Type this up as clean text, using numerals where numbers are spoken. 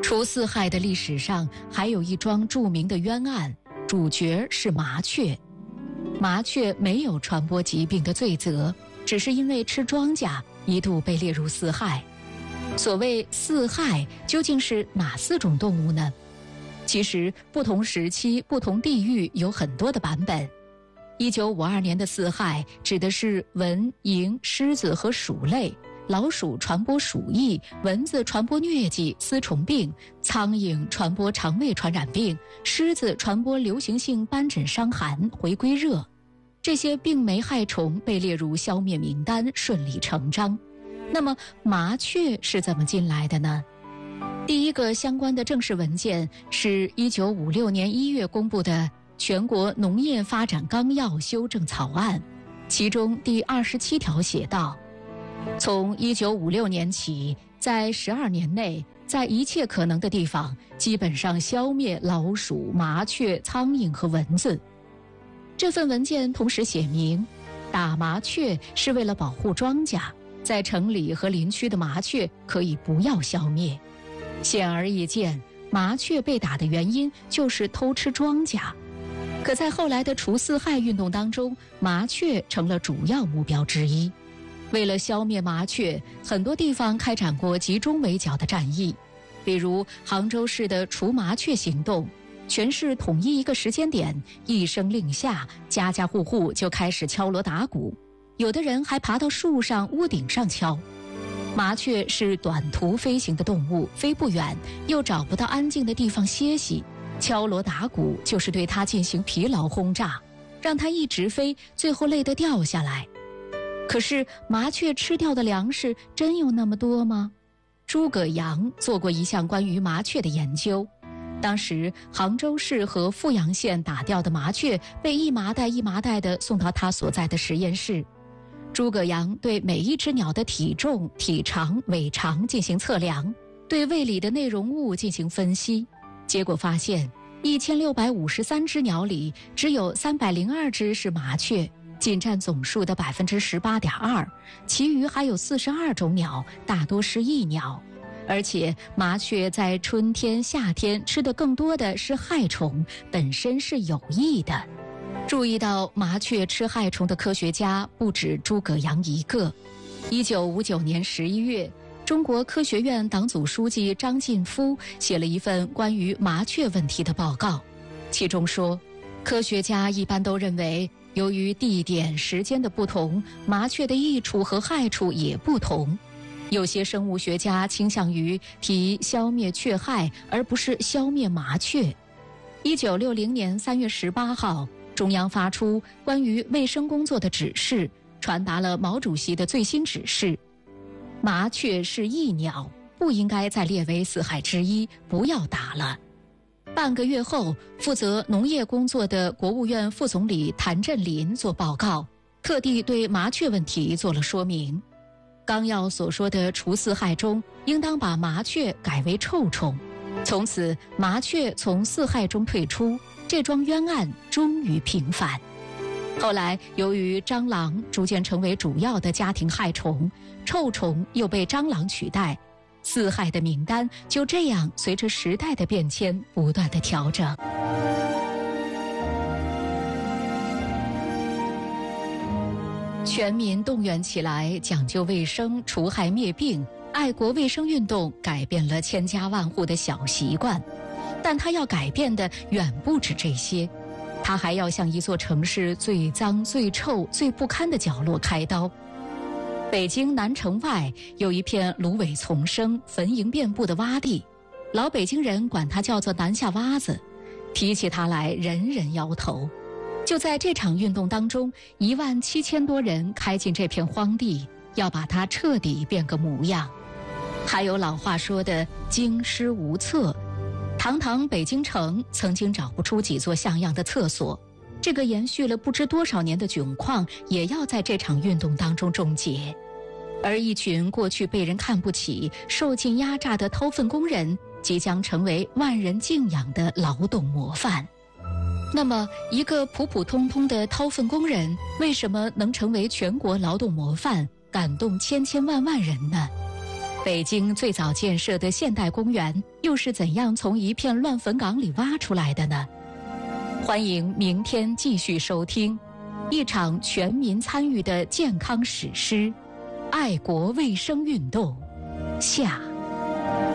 除四害的历史上还有一桩著名的冤案，主角是麻雀。麻雀没有传播疾病的罪责，只是因为吃庄稼一度被列入四害。所谓四害究竟是哪4种动物呢？其实不同时期不同地域有很多的版本。1952年的四害指的是蚊、蝇、狮子和鼠类，老鼠传播鼠疫，蚊子传播疟疾、丝虫病，苍蝇传播肠胃传染病，狮子传播流行性斑疹伤寒、回归热。这些病媒害虫被列入消灭名单，顺理成章。那么麻雀是怎么进来的呢？第一个相关的正式文件是1956年1月公布的《全国农业发展纲要修正草案》，其中第27条写道：从1956年起，在12年内，在一切可能的地方，基本上消灭老鼠、麻雀、苍蝇和蚊子。这份文件同时写明，打麻雀是为了保护庄稼，在城里和林区的麻雀可以不要消灭。显而易见，麻雀被打的原因就是偷吃庄稼。可在后来的除四害运动当中，麻雀成了主要目标之一。为了消灭麻雀，很多地方开展过集中围剿的战役，比如杭州市的除麻雀行动，全市统一一个时间点，一声令下，家家户户就开始敲锣打鼓，有的人还爬到树上、屋顶上敲。麻雀是短途飞行的动物，飞不远，又找不到安静的地方歇息，敲锣打鼓就是对它进行疲劳轰炸，让它一直飞，最后累得掉下来。可是麻雀吃掉的粮食真有那么多吗？诸葛阳做过一项关于麻雀的研究，当时杭州市和富阳县打掉的麻雀被一麻袋一麻袋地送到他所在的实验室。诸葛阳对每一只鸟的体重、体长、尾长进行测量，对胃里的内容物进行分析，结果发现1653只鸟里只有302只是麻雀，仅占总数的18.2%，其余还有42种鸟，大多是益鸟。而且麻雀在春天、夏天吃的更多的是害虫，本身是有益的。注意到麻雀吃害虫的科学家不止诸葛阳一个。1959年11月，中国科学院党组书记张晋夫写了一份关于麻雀问题的报告，其中说，科学家一般都认为，由于地点、时间的不同，麻雀的益处和害处也不同。有些生物学家倾向于提消灭雀害，而不是消灭麻雀。1960年3月18号，中央发出关于卫生工作的指示，传达了毛主席的最新指示：麻雀是益鸟，不应该再列为四害之一，不要打了。半个月后，负责农业工作的国务院副总理谭震林做报告，特地对麻雀问题做了说明。纲要所说的除四害中，应当把麻雀改为臭虫。从此，麻雀从四害中退出，这桩冤案终于平反。后来，由于蟑螂逐渐成为主要的家庭害虫，臭虫又被蟑螂取代，四害的名单就这样随着时代的变迁不断的调整。全民动员起来，讲究卫生，除害灭病，爱国卫生运动改变了千家万户的小习惯。但它要改变的远不止这些，它还要向一座城市最脏、最臭、最不堪的角落开刀。北京南城外有一片芦苇丛生、坟茔遍布的洼地，老北京人管它叫做南下洼子，提起它来人人摇头。就在这场运动当中，17000多人开进这片荒地，要把它彻底变个模样。还有老话说的京师无厕，堂堂北京城曾经找不出几座像样的厕所，这个延续了不知多少年的窘况也要在这场运动当中终结。而一群过去被人看不起、受尽压榨的掏粪工人，即将成为万人敬仰的劳动模范。那么，一个普普通通的掏粪工人，为什么能成为全国劳动模范，感动千千万万人呢？ 北京最早建设的现代公园又是怎样从一片乱坟岗里挖出来的呢？欢迎明天继续收听一场全民参与的健康史诗——爱国卫生运动下。